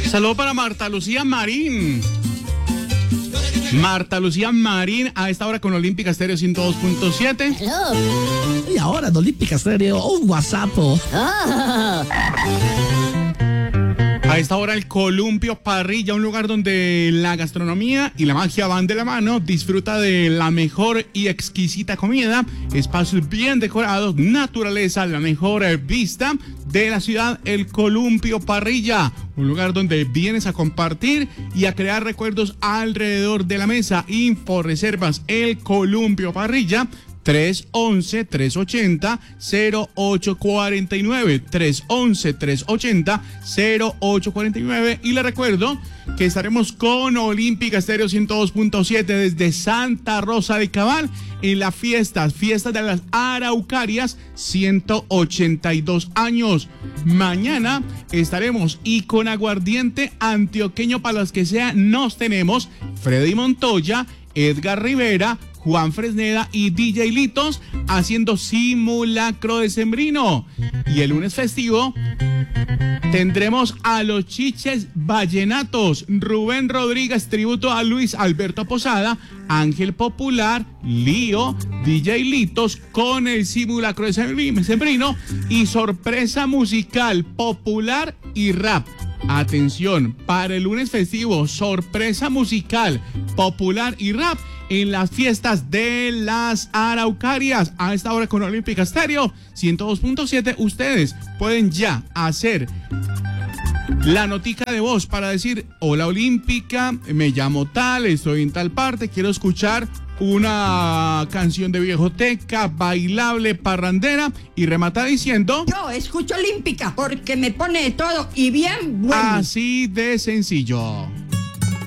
Saludo para Marta Lucía Marín. Marta Lucía Marín a esta hora con Olímpica Estéreo 102.7. Y ahora en Olímpica Estéreo, un WhatsApp. A esta hora el Columpio Parrilla, un lugar donde la gastronomía y la magia van de la mano. Disfruta de la mejor y exquisita comida, espacios bien decorados, naturaleza, la mejor vista de la ciudad. El Columpio Parrilla, un lugar donde vienes a compartir y a crear recuerdos alrededor de la mesa. Info reservas el Columpio Parrilla 311-380-0849, 311-380-0849. Y le recuerdo que estaremos con Olímpica Estéreo 102.7 desde Santa Rosa de Cabal en las fiestas de las Araucarias, 182 años. Mañana estaremos y con aguardiente antioqueño para los que sea nos tenemos Freddy Montoya, Edgar Rivera, Juan Fresneda y DJ Litos haciendo simulacro decembrino. Y el lunes festivo tendremos a los Chiches Vallenatos, Rubén Rodríguez, tributo a Luis Alberto Posada, Ángel Popular, Lío, DJ Litos con el simulacro decembrino y sorpresa musical popular y rap. Atención, para el lunes festivo, sorpresa musical, popular y rap en las fiestas de las Araucarias. A esta hora con Olímpica Estéreo 102.7, ustedes pueden ya hacer la notica de voz para decir: hola Olímpica, me llamo tal, estoy en tal parte, quiero escuchar una canción de viejoteca, bailable, parrandera, y remata diciendo: yo escucho Olímpica porque me pone de todo y bien bueno. Así de sencillo.